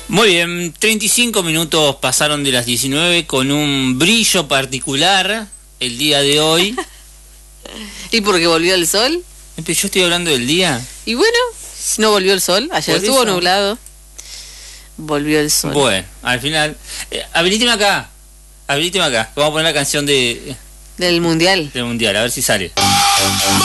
Muy bien, 35 minutos pasaron de las 19 con un brillo particular el día de hoy. ¿Y porque volvió el sol? Yo estoy hablando del día. Y bueno, no volvió el sol, ayer Por estuvo eso. nublado. Volvió el sol. Bueno, al final... habilíteme acá, vamos a poner la canción Del mundial. del mundial, a ver si sale.